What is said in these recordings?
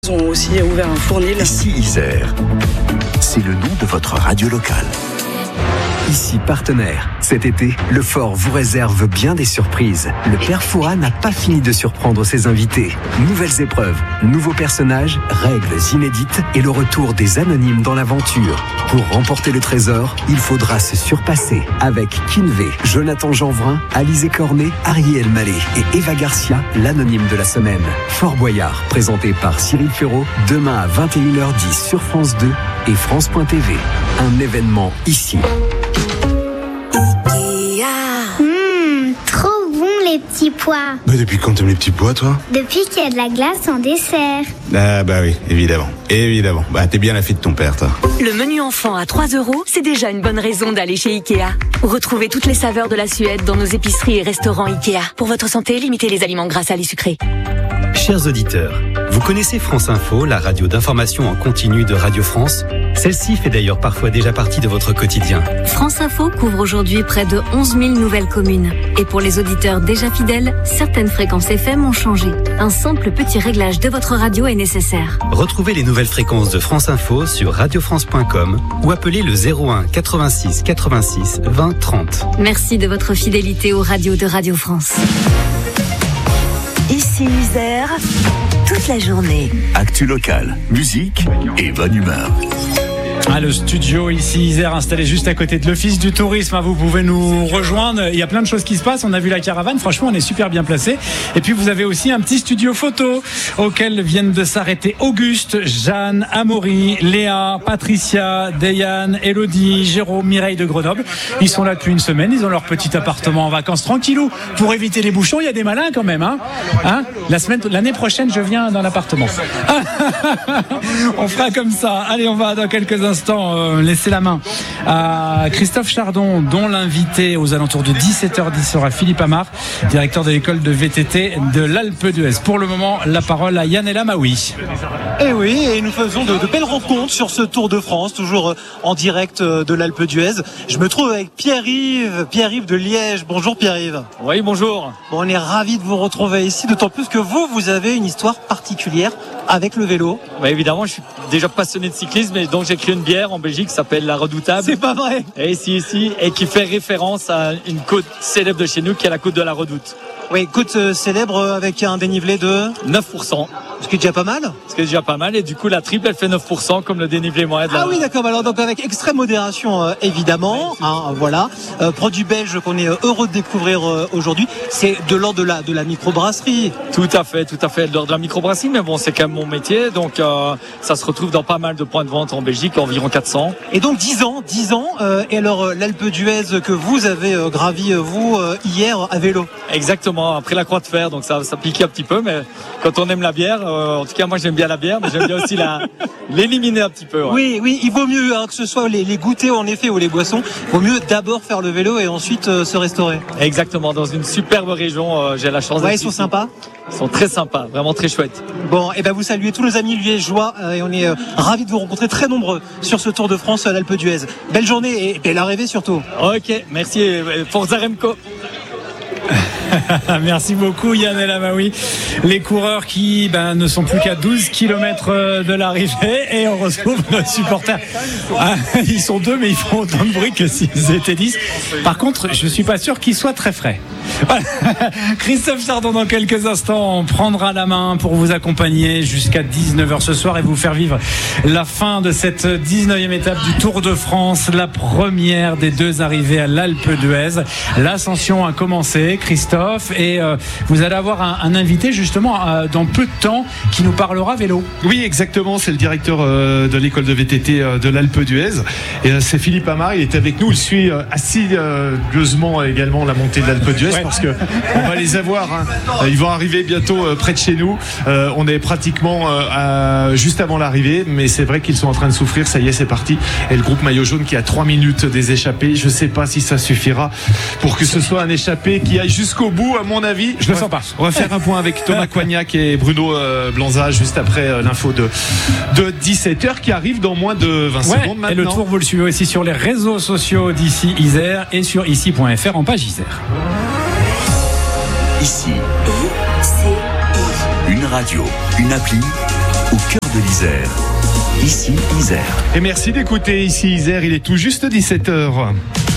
Ils ont aussi ouvert un fournil. Ici Isère, c'est le nom de votre radio locale. Ici partenaire. Cet été, le Fort vous réserve bien des surprises. Le Père Fouras n'a pas fini de surprendre ses invités. Nouvelles épreuves, nouveaux personnages, règles inédites et le retour des anonymes dans l'aventure. Pour remporter le trésor, il faudra se surpasser avec Kinvé, Jonathan Jeanvrin, Alizé Cornet, Ariel Mallet et Eva Garcia, l'anonyme de la semaine. Fort Boyard, présenté par Cyril Ferraud, demain à 21h10 sur France 2 et France.tv. Un événement ici. Trop bon les petits pois. Mais depuis quand t'aimes les petits pois, toi? Depuis qu'il y a de la glace en dessert. Ah bah oui, évidemment. Bah t'es bien la fille de ton père, toi. Le menu enfant à 3 €, c'est déjà une bonne raison d'aller chez Ikea. Retrouvez toutes les saveurs de la Suède dans nos épiceries et restaurants Ikea. Pour votre santé, limitez les aliments gras, salés, sucrés. Chers auditeurs, vous connaissez France Info, la radio d'information en continu de Radio France? Celle-ci fait d'ailleurs parfois déjà partie de votre quotidien. France Info couvre aujourd'hui près de 11 000 nouvelles communes. Et pour les auditeurs déjà fidèles, certaines fréquences FM ont changé. Un simple petit réglage de votre radio est nécessaire. Retrouvez les nouvelles fréquences de France Info sur radiofrance.com ou appelez le 01 86 86 20 30. Merci de votre fidélité aux radios de Radio France. Ici Isère, toute la journée. Actu locale, musique et bonne humeur. Le studio ici Isère installé juste à côté de l'office du tourisme. Vous pouvez nous rejoindre. Il y a plein de choses qui se passent. On a vu la caravane. Franchement, on est super bien placé. Et puis vous avez aussi un petit studio photo auquel viennent de s'arrêter Auguste, Jeanne, Amaury, Léa, Patricia, Deyane, Elodie, Jérôme, Mireille de Grenoble. Ils sont là depuis une semaine. Ils ont leur petit appartement en vacances tranquillou pour éviter les bouchons. Il y a des malins quand même. L'année prochaine, je viens dans l'appartement. On fera comme ça. Allez, on va dans quelques instants laisser la main à Christophe Chardon, dont l'invité aux alentours de 17h10 sera Philippe Amar, directeur de l'école de VTT de l'Alpe d'Huez. Pour le moment, la parole à Yann Maoui. Et oui, et nous faisons de belles rencontres sur ce Tour de France, toujours en direct de l'Alpe d'Huez. Je me trouve avec Pierre-Yves de Liège. Bonjour Pierre-Yves. Oui, bonjour. Bon, on est ravis de vous retrouver ici, d'autant plus que vous avez une histoire particulière avec le vélo. Bah, évidemment, je suis déjà passionné de cyclisme et donc j'ai créé une bière en Belgique qui s'appelle La Redoutable. C'est pas vrai. Et et qui fait référence à une côte célèbre de chez nous qui est la côte de la Redoute. Oui, côte célèbre avec un dénivelé de 9%. Ce qui est déjà pas mal. Et du coup la triple elle fait 9% comme le dénivelé moyen de la... Ah oui, d'accord. Alors donc avec extrême modération évidemment. Voilà. Produit belge qu'on est heureux de découvrir aujourd'hui. C'est de l'ordre de la microbrasserie. Tout à fait, de l'ordre de la microbrasserie. Mais bon, c'est quand même mon métier. Donc ça se retrouve dans pas mal de points de vente en Belgique, environ 400. Et donc 10 ans. Et alors l'Alpe d'Huez que vous avez gravi vous hier à vélo. Exactement. Après la Croix de Fer, donc ça piquait un petit peu, mais quand on aime la bière. En tout cas, moi j'aime bien la bière, mais j'aime bien aussi l'éliminer un petit peu. Ouais. Oui, il vaut mieux que ce soit les goûters en effet ou les boissons. Il vaut mieux d'abord faire le vélo et ensuite se restaurer. Exactement, dans une superbe région, j'ai la chance d'être ici. Ils sont sympas. Ils sont très sympas, vraiment très chouettes. Bon, et vous saluez tous nos amis liégeois et on est ravis de vous rencontrer très nombreux sur ce Tour de France à l'Alpe d'Huez. Belle journée et belle arrivée surtout. Ok, merci. Forza Remco. Merci beaucoup Yann Maoui. Les coureurs qui ne sont plus qu'à 12 km de l'arrivée et on retrouve nos supporters. Ils sont 2 mais ils font autant de bruit que s'ils étaient 10. Par contre, je suis pas sûr qu'ils soient très frais. Christophe Chardon dans quelques instants prendra la main pour vous accompagner jusqu'à 19h ce soir et vous faire vivre la fin de cette 19e étape du Tour de France, la première des 2 arrivées à l'Alpe d'Huez. L'ascension a commencé, Christophe, et vous allez avoir un invité justement dans peu de temps qui nous parlera vélo. Oui, exactement, c'est le directeur de l'école de VTT de l'Alpe d'Huez et c'est Philippe Amar, il est avec nous, il suit assidieusement également la montée de l'Alpe d'Huez. Parce que on va les avoir. Ils vont arriver bientôt près de chez nous. On est pratiquement juste avant l'arrivée, mais c'est vrai qu'ils sont en train de souffrir. Ça y est, c'est parti. Et le groupe maillot jaune qui a 3 minutes des échappés. Je ne sais pas si ça suffira pour que ce soit un échappé qui aille jusqu'au bout. À mon avis, je le sens pas. On va faire un point avec Thomas Coignac et Bruno Blanza juste après l'info de 17h qui arrive dans moins de 20 secondes maintenant. Et le tour, vous le suivez aussi sur les réseaux sociaux d'ici Isère et sur ici.fr en page Isère. Ici, une radio, une appli, au cœur Isère. Ici Isère. Et merci d'écouter Ici Isère, il est tout juste 17h.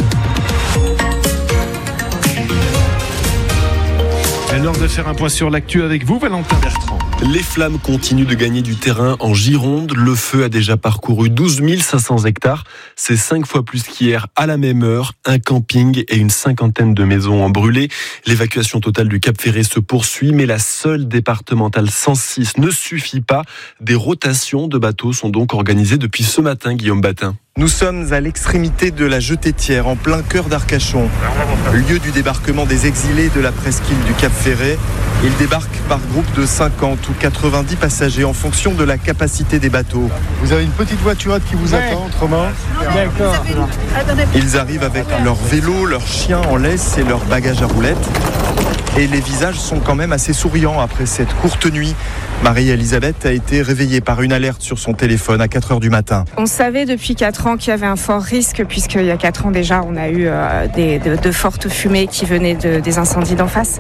C'est l'heure de faire un point sur l'actu avec vous, Valentin Bertrand. Les flammes continuent de gagner du terrain en Gironde. Le feu a déjà parcouru 12 500 hectares. C'est 5 fois plus qu'hier à la même heure. Un camping et une cinquantaine de maisons ont brûlé. L'évacuation totale du Cap Ferré se poursuit, mais la seule départementale 106 ne suffit pas. Des rotations de bateaux sont donc organisées depuis ce matin, Guillaume Batin. Nous sommes à l'extrémité de la Jetée-Thiers, en plein cœur d'Arcachon, lieu du débarquement des exilés de la presqu'île du Cap Ferré. Ils débarquent par groupe de 50 ou 90 passagers en fonction de la capacité des bateaux. Vous avez une petite voiturette qui vous attend, autrement. D'accord. Ils arrivent avec leur vélo, leurs chiens en laisse et leurs bagages à roulettes. Et les visages sont quand même assez souriants après cette courte nuit. Marie-Elisabeth a été réveillée par une alerte sur son téléphone à 4h du matin. On savait depuis 4 ans qu'il y avait un fort risque, puisqu'il y a 4 ans déjà, on a eu de fortes fumées qui venaient des incendies d'en face.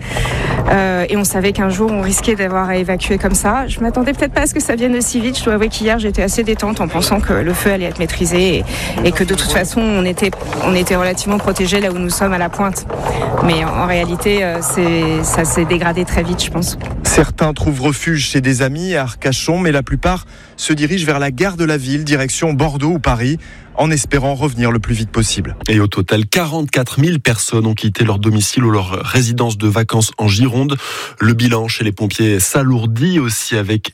Et on savait qu'un jour, on risquait d'avoir à évacuer comme ça. Je m'attendais peut-être pas à ce que ça vienne aussi vite. Je dois avouer qu'hier, j'étais assez détente en pensant que le feu allait être maîtrisé et que de toute façon, on était relativement protégés là où nous sommes à la pointe. Mais en réalité, ça s'est dégradé très vite, je pense. Certains trouvent refuge chez des amis à Arcachon, mais la plupart se dirigent vers la gare de la ville, direction Bordeaux ou Paris, en espérant revenir le plus vite possible. Et au total, 44 000 personnes ont quitté leur domicile ou leur résidence de vacances en Gironde. Le bilan chez les pompiers s'alourdit aussi avec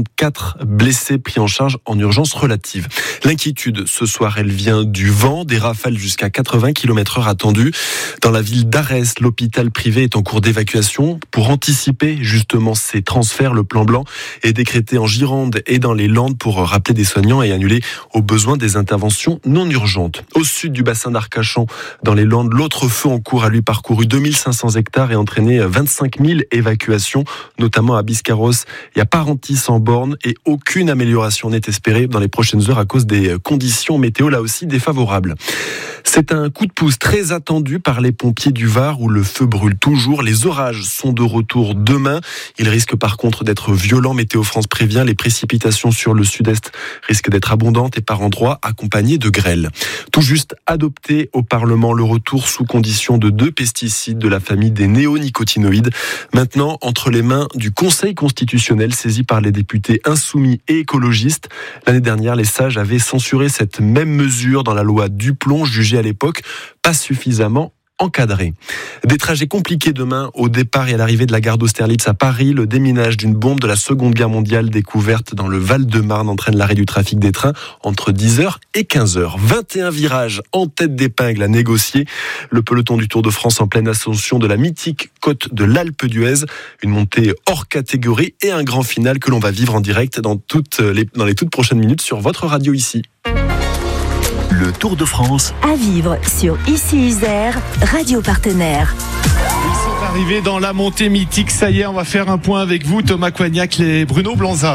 44 blessés pris en charge en urgence relative. L'inquiétude, ce soir, elle vient du vent, des rafales jusqu'à 80 km/h attendues. Dans la ville d'Arès, l'hôpital privé est en cours d'évacuation. Pour anticiper justement ces transferts, le plan blanc est décrété en Gironde et dans les Landes pour rappeler des soignants et annuler au besoin des interventions non urgentes. Au sud du bassin d'Arcachon, dans les Landes, l'autre feu en cours a lui parcouru 2500 hectares et entraîné 25 000 évacuations, notamment à Biscarrosse et à Parentis en borne, et aucune amélioration n'est espérée dans les prochaines heures à cause des conditions météo là aussi défavorables. C'est un coup de pouce très attendu par les pompiers du Var où le feu brûle toujours. Les orages sont de retour demain. Ils risquent par contre d'être violents. Météo France prévient, les précipitations sur le sud-est risquent d'être abondantes et par endroits accompagnées de grêle. Tout juste adopté au Parlement le retour sous condition de 2 pesticides de la famille des néonicotinoïdes. Maintenant, entre les mains du Conseil constitutionnel saisi par les députés insoumis et écologistes. L'année dernière, les sages avaient censuré cette même mesure dans la loi Duplon, jugée à l'époque pas suffisamment encadré. Des trajets compliqués demain au départ et à l'arrivée de la gare d'Austerlitz à Paris. Le déminage d'une bombe de la Seconde Guerre mondiale découverte dans le Val-de-Marne entraîne l'arrêt du trafic des trains entre 10h et 15h. 21 virages en tête d'épingle à négocier. Le peloton du Tour de France en pleine ascension de la mythique côte de l'Alpe d'Huez. Une montée hors catégorie et un grand final que l'on va vivre en direct dans les toutes prochaines minutes sur votre radio ici. Le Tour de France à vivre sur Ici Isère, radio partenaire. Ils sont arrivés dans la montée mythique. Ça y est, on va faire un point avec vous, Thomas Coignac et Bruno Blanza.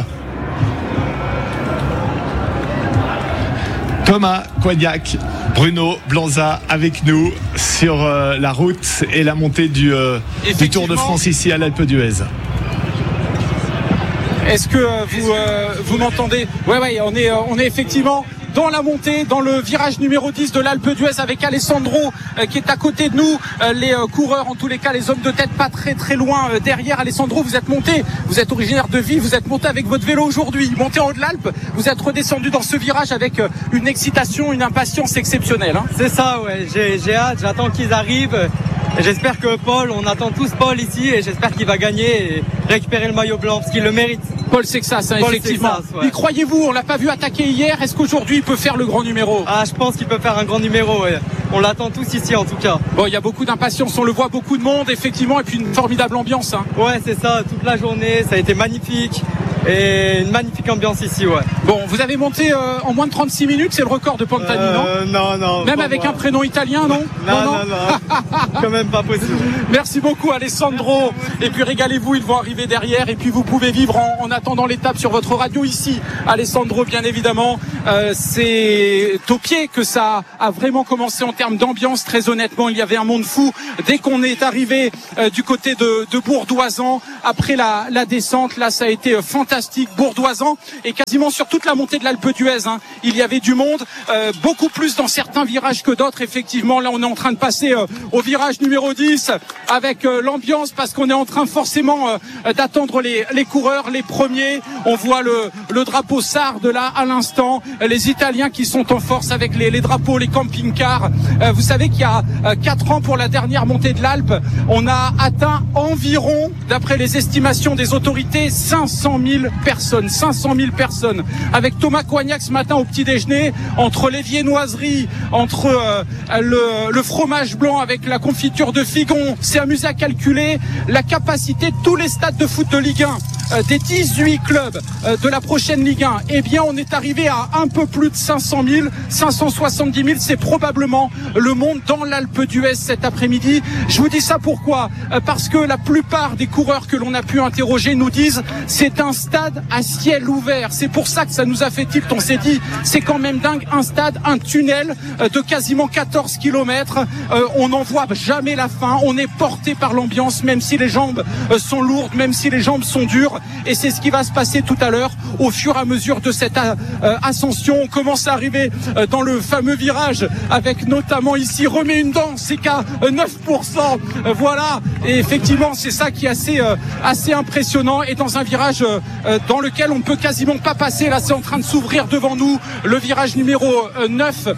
Thomas Coignac, Bruno Blanza avec nous sur la route et la montée du Tour de France ici à l'Alpe d'Huez. Est-ce que vous m'entendez ? Ouais, on est effectivement dans la montée, dans le virage numéro 10 de l'Alpe d'Huez avec Alessandro qui est à côté de nous. Les coureurs, en tous les cas, les hommes de tête pas très très loin derrière. Alessandro, vous êtes monté, vous êtes originaire de Vives, vous êtes monté avec votre vélo aujourd'hui, monté en haut de l'Alpe, vous êtes redescendu dans ce virage avec une excitation, une impatience exceptionnelle. Hein. C'est ça, ouais, j'ai hâte, j'attends qu'ils arrivent. Et j'espère que Paul, on attend tous Paul ici et j'espère qu'il va gagner et récupérer le maillot blanc parce qu'il le mérite. Paul Sexas, hein, effectivement. Sexas, ouais. Et croyez-vous, on l'a pas vu attaquer hier, est-ce qu'aujourd'hui il peut faire le grand numéro ? Ah, je pense qu'il peut faire un grand numéro, ouais. On l'attend tous ici en tout cas. Bon, il y a beaucoup d'impatience, on le voit, beaucoup de monde effectivement et puis une formidable ambiance. Hein. Ouais, c'est ça, toute la journée, ça a été magnifique. Et une magnifique ambiance ici, ouais. Bon, vous avez monté en moins de 36 minutes, c'est le record de Pantani, non? Non. Même avec un prénom italien, non? Non. Quand même pas possible. Merci beaucoup Alessandro. Et puis régalez-vous, ils vont arriver derrière. Et puis vous pouvez vivre en attendant l'étape sur votre radio ici. Alessandro, bien évidemment, c'est au pied que ça a vraiment commencé en termes d'ambiance. Très honnêtement, il y avait un monde fou dès qu'on est arrivé du côté de Bourdoisan. Après la descente, là ça a été fantastique. Bourdoisan et quasiment sur toute la montée de l'Alpe d'Huez, il y avait du monde, beaucoup plus dans certains virages que d'autres. Effectivement, là on est en train de passer au virage numéro 10 avec l'ambiance, parce qu'on est en train forcément d'attendre les coureurs, les premiers. On voit le drapeau Sarde là à l'instant, les Italiens qui sont en force avec les drapeaux, les camping-cars. Vous savez qu'il y a 4 ans, pour la dernière montée de l'Alpe, on a atteint environ, d'après les estimations des autorités, 500 000 personnes. 500 000 personnes. Avec Thomas Coignac ce matin au petit déjeuner, entre les viennoiseries, entre le fromage blanc avec la confiture de figon, s'est amusé à calculer la capacité de tous les stades de foot de Ligue 1, des 18 clubs de la prochaine Ligue 1. Eh bien, on est arrivé à un peu plus de 500 000, 570 000. C'est probablement le monde dans l'Alpe d'Huez cet après-midi. Je vous dis ça pourquoi ? Parce que la plupart des coureurs que l'on a pu interroger nous disent c'est un stade à ciel ouvert. C'est pour ça que ça nous a fait tilt. On s'est dit c'est quand même dingue, un stade, un tunnel de quasiment 14 km. On n'en voit jamais la fin. On est porté par l'ambiance, même si les jambes sont lourdes, même si les jambes sont dures. Et c'est ce qui va se passer tout à l'heure au fur et à mesure de cette ascension. On commence à arriver dans le fameux virage avec notamment ici Remet une dent, c'est qu'à 9%. Voilà. Et effectivement, c'est ça qui est assez impressionnant. Et dans un virage dans lequel on ne peut quasiment pas passer. Là, c'est en train de s'ouvrir devant nous, le virage numéro 9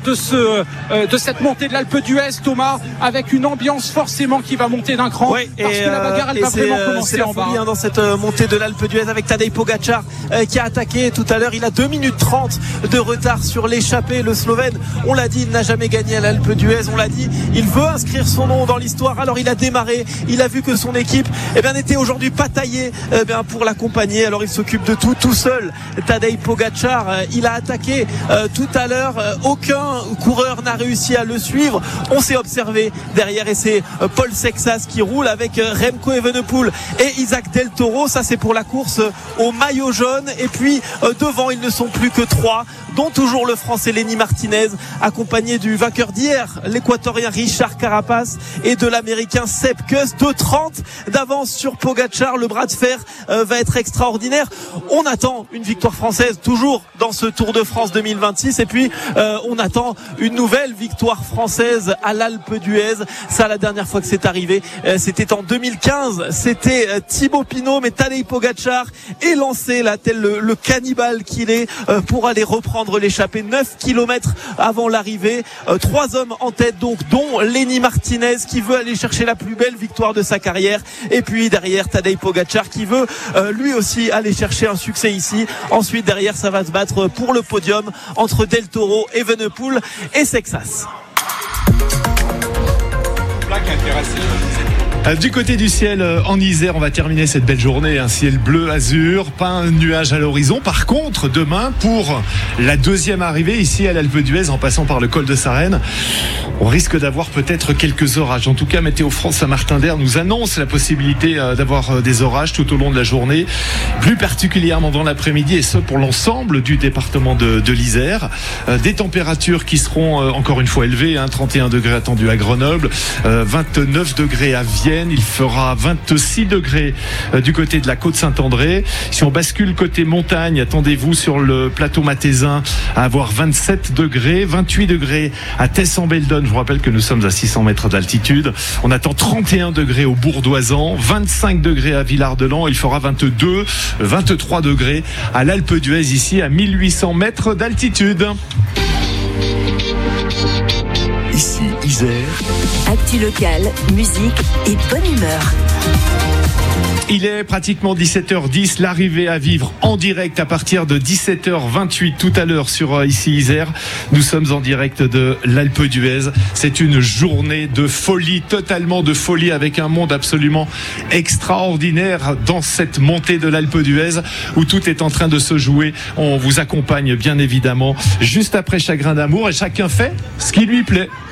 de cette montée de l'Alpe d'Huez, Thomas, avec une ambiance forcément qui va monter d'un cran. Oui, parce que la bagarre, elle va vraiment commencer en bas. C'est la folie dans cette montée de l'Alpe d'Huez avec Tadej Pogačar qui a attaqué tout à l'heure. Il a 2 minutes 30 de retard sur l'échappée. Le Slovène, on l'a dit, il n'a jamais gagné à l'Alpe d'Huez. On l'a dit, il veut inscrire son nom dans l'histoire. Alors il a démarré, il a vu que son équipe n'était aujourd'hui pas taillée pour l'accompagner. Alors il s'occupe de tout seul. Tadej Pogačar, il a attaqué tout à l'heure. Aucun coureur n'a réussi à le suivre. On s'est observé derrière et c'est Paul Sexas qui roule avec Remco Evenepoel et Isaac Del Toro. Ça c'est pour la course au maillot jaune. Et puis devant, ils ne sont plus que 3, dont toujours le Français Lenny Martinez, accompagné du vainqueur d'hier, l'Équatorien Richard Carapaz, et de l'Américain Sepp Kuss. 2:30 d'avance sur Pogačar. Le bras de fer va être extraordinaire. On attend une victoire française toujours dans ce Tour de France 2026 et puis on attend une nouvelle victoire française à l'Alpe d'Huez. Ça, la dernière fois que c'est arrivé, c'était en 2015. C'était Thibaut Pinot, mais Tadej Pogačar est lancé là, tel le cannibale qu'il est, pour aller reprendre l'échappée. 9 km avant l'arrivée. 3 hommes en tête donc, dont Lenny Martinez qui veut aller chercher la plus belle victoire de sa carrière. Et puis derrière, Tadej Pogačar qui veut lui aussi aller chercher un succès ici. Ensuite derrière, ça va se battre pour le podium entre Del Toro, Evenepoel et Sexas. Du côté du ciel en Isère, on va terminer cette belle journée, un ciel bleu azur, pas un nuage à l'horizon. Par contre, demain, pour la deuxième arrivée ici à l'Alpe d'Huez, en passant par le col de Sarenne, on risque d'avoir peut-être quelques orages. En tout cas, Météo France Saint-Martin-d'Air nous annonce la possibilité d'avoir des orages tout au long de la journée, plus particulièrement dans l'après-midi, et ce pour l'ensemble du département de l'Isère. Des températures qui seront encore une fois élevées, 31 degrés attendus à Grenoble, 29 degrés à Vienne. Il fera 26 degrés du côté de la côte Saint-André. Si on bascule côté montagne, attendez-vous sur le plateau mathésin à avoir 27 degrés, 28 degrés à Tess-en-Beldon. Je vous rappelle que nous sommes à 600 mètres d'altitude. On attend 31 degrés au Bourdoisan, 25 degrés à Villard-de-Lans. Il fera 22, 23 degrés à l'Alpe d'Huez, ici à 1800 mètres d'altitude. Ici, Isère. Actu locale, musique et bonne humeur. Il est pratiquement 17h10, l'arrivée à vivre en direct à partir de 17h28 tout à l'heure sur ici Isère. Nous sommes en direct de l'Alpe d'Huez. C'est une journée de folie, totalement de folie, avec un monde absolument extraordinaire dans cette montée de l'Alpe d'Huez où tout est en train de se jouer. On vous accompagne bien évidemment juste après Chagrin d'amour et chacun fait ce qui lui plaît.